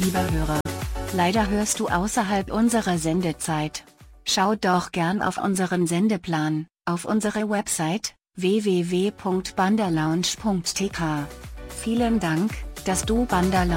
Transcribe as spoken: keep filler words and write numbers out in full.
Lieber Hörer, leider hörst du außerhalb unserer Sendezeit. Schau doch gern auf unseren Sendeplan, auf unsere Website, w w w punkt bandalounge punkt t k. Vielen Dank, dass du Bandalounge